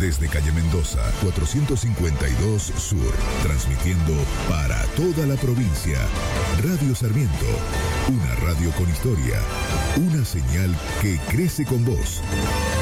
desde calle Mendoza, 452 Sur, transmitiendo para toda la provincia. Radio Sarmiento, una radio con historia, una señal que crece con vos.